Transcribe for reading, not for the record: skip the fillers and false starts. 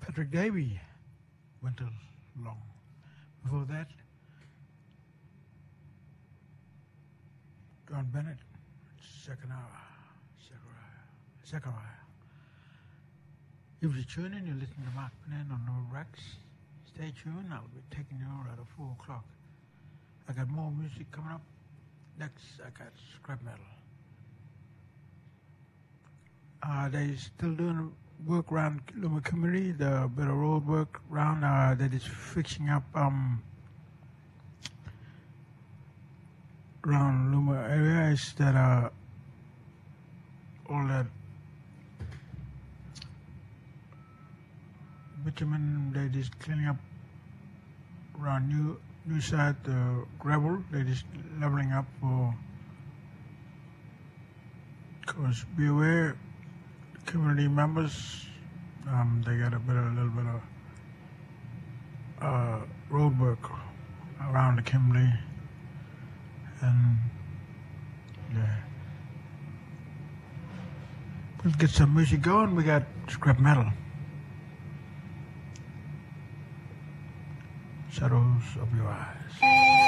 Patrick Davey, Winter Long. Before that, John Bennett, Zechariah. If you tune in, you listen to Mark Penn on No Rex. Stay tuned, I'll be taking you out at 4 o'clock. I got more music coming up. Next, I got scrap metal. They still doing work around Luma community, the bit of road work around that is fixing up around Luma areas that are all that bitumen. They just cleaning up around new side the gravel. They just leveling up for. Cause be aware, community members, they got a little bit of road work around the community, and yeah. We'll get some music going. We got scrap metal. Shadows of Your Eyes.